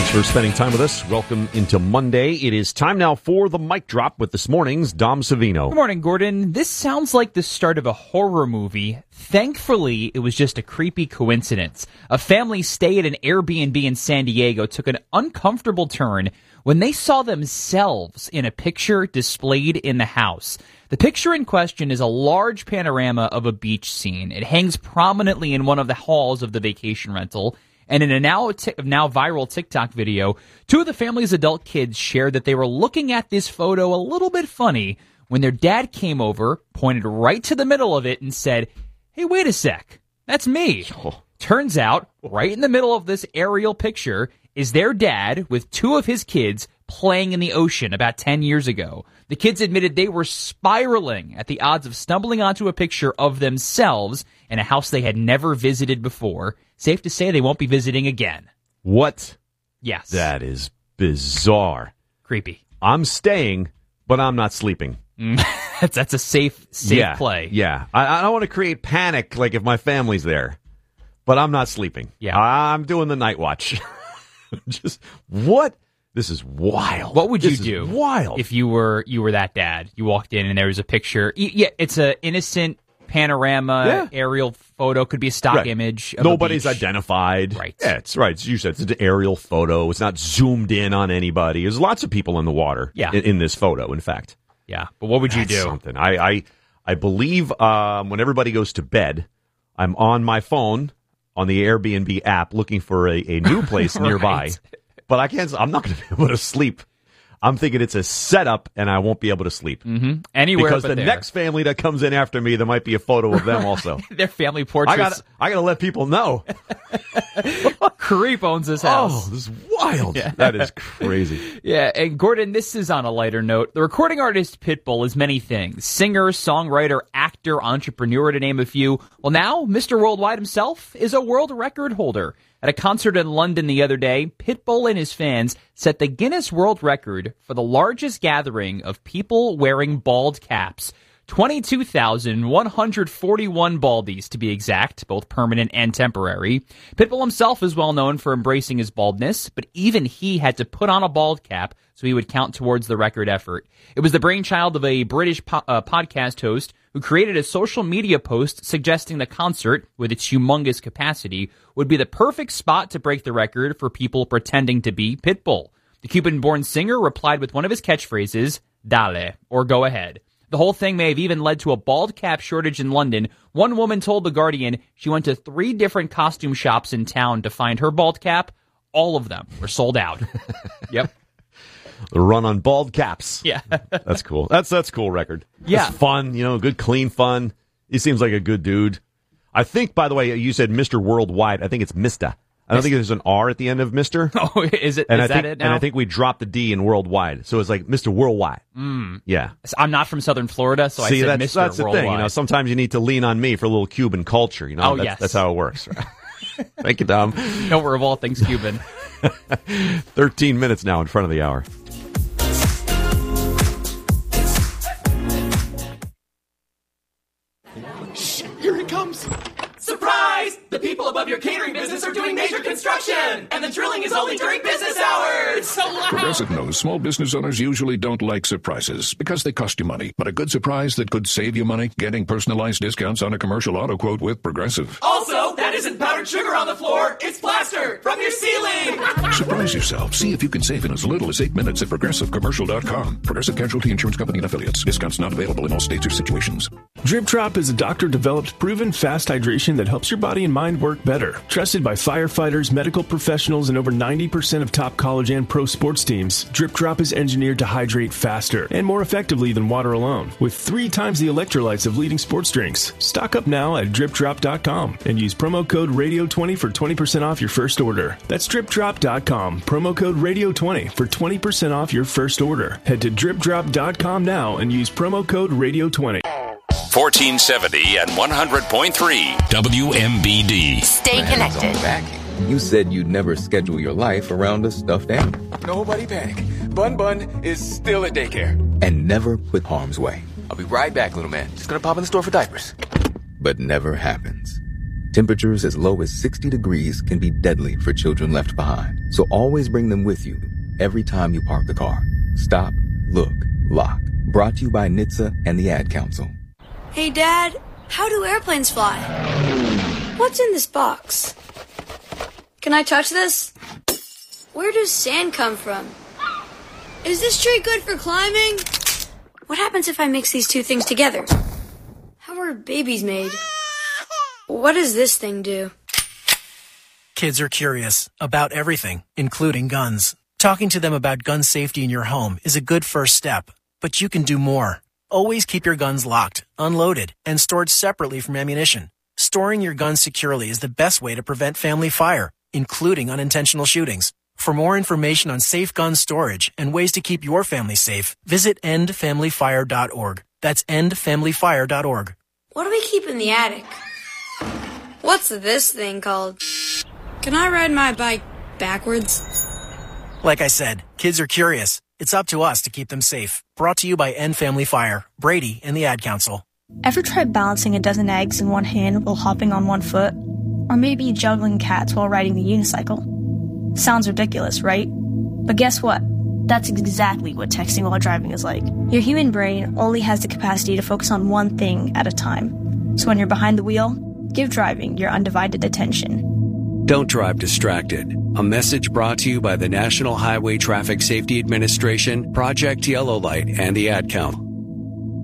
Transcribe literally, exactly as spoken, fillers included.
Thanks for spending time with us. Welcome into Monday. It is time now for the mic drop with this morning's Dom Savino. Good morning, Gordon. This sounds like the start of a horror movie. Thankfully, it was just a creepy coincidence. A family stay at an Airbnb in San Diego took an uncomfortable turn when they saw themselves in a picture displayed in the house. The picture in question is a large panorama of a beach scene. It hangs prominently in one of the halls of the vacation rental. And in a now, t- now viral TikTok video, two of the family's adult kids shared that they were looking at this photo a little bit funny when their dad came over, pointed right to the middle of it, and said, "Hey, wait a sec, that's me." Oh. Turns out, right in the middle of this aerial picture is their dad with two of his kids playing in the ocean about ten years ago. The kids admitted they were spiraling at the odds of stumbling onto a picture of themselves in a house they had never visited before. Safe to say they won't be visiting again. What? Yes. That is bizarre. Creepy. I'm staying, but I'm not sleeping. that's, that's a safe safe yeah, play. Yeah. I, I don't want to create panic like if my family's there, but I'm not sleeping. Yeah. I'm doing the night watch. Just, what? This is wild. What would you this do? Is wild. If you were you were that dad? You walked in and there was a picture. Yeah, it's an innocent panorama, yeah. aerial photo, could be a stock right. image. Of Nobody's a beach. identified. Right. Yeah, it's right. It's, you said it's an aerial photo. It's not zoomed in on anybody. There's lots of people in the water. Yeah. In, in this photo, in fact. Yeah. But what would you That's do? Something. I I I believe um, when everybody goes to bed, I'm on my phone on the Airbnb app looking for a, a new place nearby. Right. But I can't. I'm not going to be able to sleep. I'm thinking it's a setup, and I won't be able to sleep. Mm-hmm. Anywhere because but the there. next family that comes in after me, there might be a photo of them also. Their family portraits. I got. I got to let people know. Creep owns this house. Oh, this is wild. Yeah. That is crazy. Yeah, and Gordon, this is on a lighter note. The recording artist Pitbull is many things. Singer, songwriter, actor, entrepreneur, to name a few. Well, now, Mister Worldwide himself is a world record holder. At a concert in London the other day, Pitbull and his fans set the Guinness World Record for the largest gathering of people wearing bald caps. twenty-two thousand one hundred forty-one baldies, to be exact, both permanent and temporary. Pitbull himself is well known for embracing his baldness, but even he had to put on a bald cap so he would count towards the record effort. It was the brainchild of a British po- uh, podcast host who created a social media post suggesting the concert, with its humongous capacity, would be the perfect spot to break the record for people pretending to be Pitbull. The Cuban-born singer replied with one of his catchphrases, "Dale," or "go ahead." The whole thing may have even led to a bald cap shortage in London. One woman told The Guardian she went to three different costume shops in town to find her bald cap. All of them were sold out. Yep. The run on bald caps. Yeah. That's cool. That's that's a cool record. Yeah. It's fun, you know, good, clean fun. He seems like a good dude. I think, by the way, you said Mister Worldwide. I think it's Mista. I don't think there's an R at the end of Mister Oh, is it? And is I think, that it now? And I think we dropped the D in Worldwide. So it's like Mister Worldwide. Mm. Yeah. I'm not from Southern Florida, so See, I said that's, Mister that's the Worldwide. thing. You know, sometimes you need to lean on me for a little Cuban culture. You know, Oh, that's, yes. that's how it works. Thank you, Dom. No, we're of all things Cuban. thirteen minutes now in front of the hour. Shh, here it comes. Surprise! The people above your catering business are doing major construction, and the drilling is only during business hours. It's so loud. Progressive knows small business owners usually don't like surprises because they cost you money. But a good surprise that could save you money? Getting personalized discounts on a commercial auto quote with Progressive. Also, that isn't powdered sugar on the floor. It's plaster from your ceiling. Surprise yourself. See if you can save in as little as eight minutes at progressive commercial dot com. Progressive Casualty Insurance Company and Affiliates. Discounts not available in all states or situations. Drip Drop is a doctor-developed, proven fast hydration that helps your body and mind work better. Trusted by firefighters, medical professionals, and over ninety percent of top college and pro sports teams, Drip Drop is engineered to hydrate faster and more effectively than water alone, with three times the electrolytes of leading sports drinks. Stock up now at drip drop dot com and use promo code radio twenty for twenty percent off your first order. That's drip drop dot com, promo code radio twenty for twenty percent off your first order. Head to drip drop dot com now and use promo code radio twenty. fourteen seventy and one hundred point three W M B D. Stay connected. You said you'd never schedule your life around a stuffed animal. Nobody panic. Bun Bun is still at daycare. And never put harm's way. I'll be right back, little man. Just gonna pop in the store for diapers. But never happens. Temperatures as low as sixty degrees can be deadly for children left behind. So always bring them with you every time you park the car. Stop, look, lock. Brought to you by N H T S A and the Ad Council. Hey, Dad, how do airplanes fly? What's in this box? Can I touch this? Where does sand come from? Is this tree good for climbing? What happens if I mix these two things together? How are babies made? What does this thing do? Kids are curious about everything, including guns. Talking to them about gun safety in your home is a good first step, but you can do more. Always keep your guns locked, unloaded, and stored separately from ammunition. Storing your guns securely is the best way to prevent family fire, including unintentional shootings. For more information on safe gun storage and ways to keep your family safe, visit end family fire dot org. That's end family fire dot org. What do we keep in the attic? What's this thing called? Can I ride my bike backwards? Like I said, kids are curious. It's up to us to keep them safe. Brought to you by End Family Fire, Brady, and the Ad Council. Ever tried balancing a dozen eggs in one hand while hopping on one foot? Or maybe juggling cats while riding the unicycle? Sounds ridiculous, right? But guess what? That's exactly what texting while driving is like. Your human brain only has the capacity to focus on one thing at a time. So when you're behind the wheel, give driving your undivided attention. Don't drive distracted. A message brought to you by the National Highway Traffic Safety Administration, Project Yellow Light, and the Ad Council.